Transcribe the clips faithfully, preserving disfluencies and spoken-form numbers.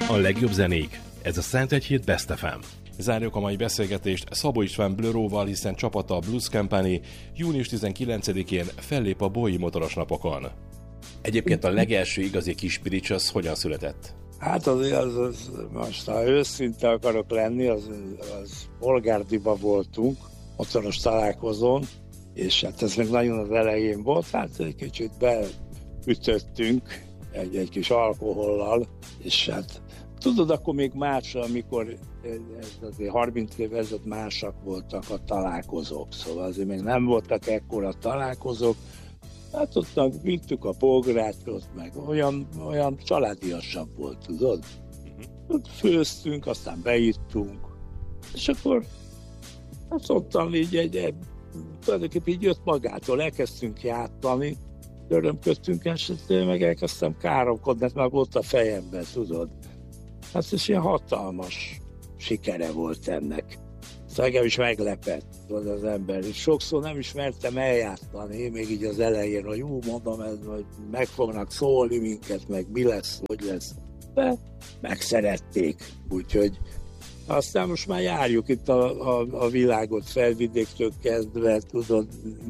A legjobb zenék. Ez a Szentegyhíd Best ef em. Zárjuk a mai beszélgetést Szabó István Blöróval, hiszen csapata a Blues Company június tizenkilencedikén fellép a Bolyai Motoros Napokon. Egyébként a legelső igazi Kispirics az hogyan született? Hát az, az, az most, ha őszinte akarok lenni, az, az Polgárdiba voltunk, motoros találkozón, és hát ez még nagyon az elején volt, hát egy kicsit beütöttünk egy, egy kis alkohollal, és hát tudod, akkor még más, amikor ez azért harminc év ezelőtt másak voltak a találkozók, szóval azért még nem voltak ekkora találkozók, hát ott vittük a polgrátot, meg olyan, olyan családiasabb volt, tudod? Uh-huh. Ott főztünk, aztán beittunk, és akkor hát ottan így egy, egy tulajdonképpen így jött magától, elkezdtünk játszani, örömködtünk esetén, meg elkezdtem káromkodni, mert volt a fejemben, tudod? Hát ez ilyen hatalmas sikere volt ennek. Szóval engem is meglepett tudod, az ember. És sokszor nem is mertem eljátszani, még így az elején, hogy ú, mondom, ez, hogy meg fognak szólni minket, meg mi lesz, hogy lesz. De megszerették, úgyhogy aztán most már járjuk itt a, a, a világot Felvidéktől kezdve, tudod,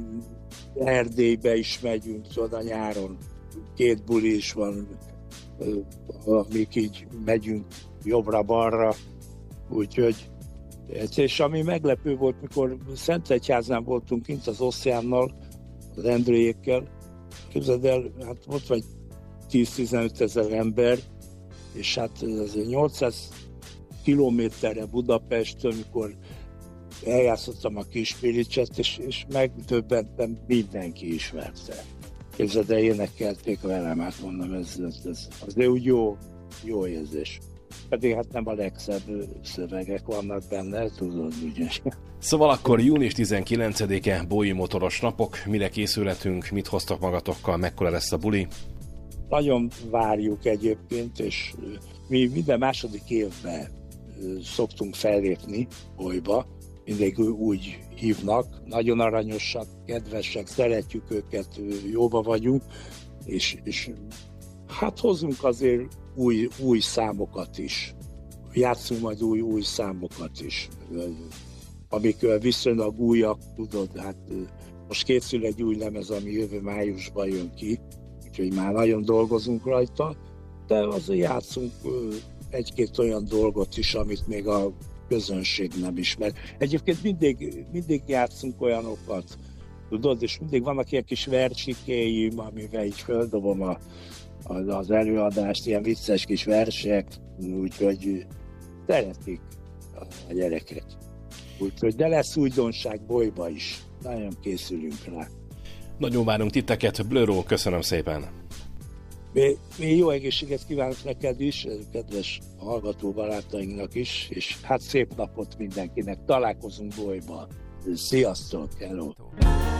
Erdélybe is megyünk, tudod, a nyáron két buli is van, amik így megyünk jobbra-balra, úgyhogy és ami meglepő volt, mikor Szentegyháznál voltunk kint az Oszjánnal, az Endréjékkel, képzeld el, hát ott vagy tíz-tizenöt ezer ember, és hát azért nyolcszáz kilométerre Budapesttől, mikor eljátszottam a Kispiricset, és, és megdöbbentem, mindenki ismerte. Képzeld el, énekelték velem, hát mondom, ez, ez, ez azért úgy jó, jó érzés. Pedig hát nem a legszebb szövegek vannak benne, tudod, ugye. Szóval akkor június tizenkilencedike, Bolyai Motoros Napok, mire készülhetünk, mit hoztak magatokkal, mekkora lesz a buli? Nagyon várjuk egyébként, és mi minden második évben szoktunk fellépni Bolyba, mindig úgy hívnak, nagyon aranyosak, kedvesek, szeretjük őket, jóba vagyunk, és, és hát hozunk azért új, új számokat is. Játszunk majd új, új számokat is, amik viszonylag újak, tudod, hát most készül egy új lemez, ami jövő májusban jön ki, úgyhogy már nagyon dolgozunk rajta, de azért játszunk egy-két olyan dolgot is, amit még a közönség nem ismer. Egyébként mindig, mindig játszunk olyanokat, tudod, és mindig vannak ilyen kis versikéim, amivel így földobom a, a, az előadást, ilyen vicces kis versek, úgyhogy szeretik a gyerekek. Úgyhogy, de lesz újdonság Bolyba is. Nagyon készülünk rá. Nagyon várunk titeket, Blöró, köszönöm szépen. Mi, mi jó egészséget kívánok neked is, kedves hallgató barátainknak is, és hát szép napot mindenkinek. Találkozunk Bolyban. Sziasztok, hello!